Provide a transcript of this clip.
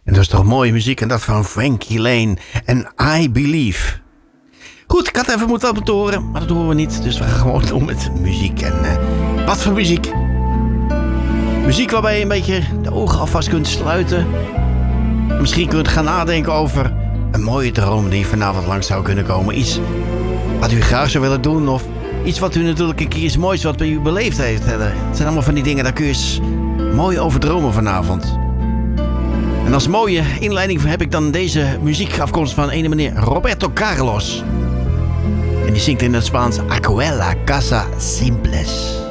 En dat is toch mooie muziek. En dat van Frankie Lane en I Believe. Goed, ik had even moeten horen, maar dat horen we niet. Dus we gaan gewoon door met muziek. En wat voor muziek? Muziek waarbij je een beetje de ogen alvast kunt sluiten. Misschien kunt gaan nadenken over een mooie droom die vanavond langs zou kunnen komen. Iets wat u graag zou willen doen. Of iets wat u natuurlijk een keer iets moois wat bij u beleefd heeft. Het zijn allemaal van die dingen, daar kun je eens mooi over dromen vanavond. En als mooie inleiding heb ik dan deze muziek afkomst van ene meneer Roberto Carlos. En die zingt in het Spaans Aquella Casa Simples.